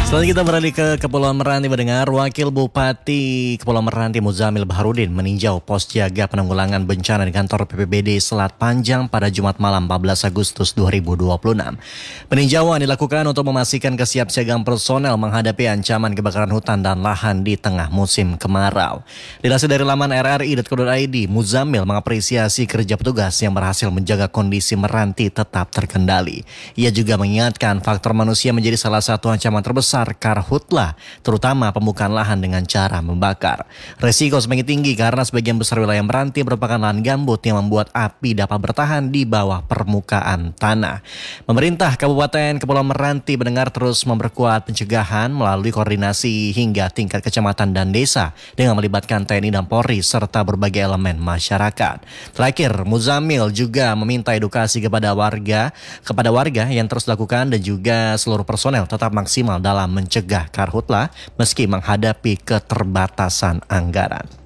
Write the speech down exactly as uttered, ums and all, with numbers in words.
Selanjutnya kita beralih ke Kepulauan Meranti mendengar Wakil Bupati Kepulauan Meranti Muzamil Baharudin meninjau pos jaga penanggulangan bencana di kantor P P B D Selat Panjang pada Jumat malam empat belas Agustus dua ribu dua puluh enam. Peninjauan dilakukan untuk memastikan kesiapsiagaan personel menghadapi ancaman kebakaran hutan dan lahan di tengah musim kemarau. Dilansir dari laman r r i titik co titik i d, Muzamil mengapresiasi kerja petugas yang berhasil menjaga kondisi Meranti tetap terkendali. Ia juga mengingatkan faktor manusia menjadi salah satu ancaman terbesar karhutlah, terutama pembukaan lahan dengan cara membakar. Resiko semakin tinggi karena sebagian besar wilayah Meranti merupakan lahan gambut yang membuat api dapat bertahan di bawah permukaan tanah. Pemerintah Kabupaten Kepulauan Meranti mendengar terus memperkuat pencegahan melalui koordinasi hingga tingkat kecamatan dan desa dengan melibatkan T N I dan Polri serta berbagai elemen masyarakat. Terakhir, Muzamil juga meminta edukasi kepada warga kepada warga yang terus dilakukan dan juga seluruh personel tetap maksimal dalam mencegah karhutlah meski menghadapi keterbatasan anggaran.